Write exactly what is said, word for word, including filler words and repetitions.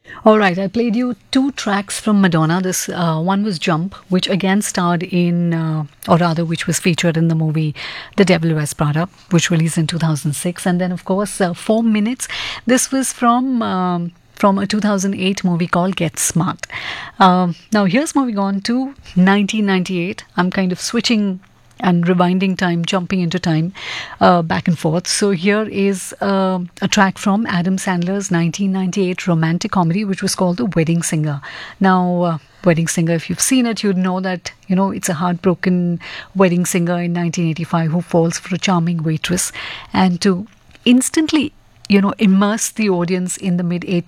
All right, I played you two tracks from Madonna. This uh, one was Jump, which again starred in, uh, or rather, which was featured in the movie The Devil Wears Prada, which released in two thousand six. And then, of course, uh, Four Minutes. This was from. Um, from a two thousand eight movie called Get Smart. Um, now, here's moving on to nineteen ninety-eight. I'm kind of switching and rewinding time, jumping into time, uh, back and forth. So here is uh, a track from Adam Sandler's nineteen ninety-eight romantic comedy, which was called The Wedding Singer. Now, uh, Wedding Singer, if you've seen it, you'd know that, you know, it's a heartbroken wedding singer in nineteen eighty-five who falls for a charming waitress. And to instantly, you know, immerse the audience in the mid eighties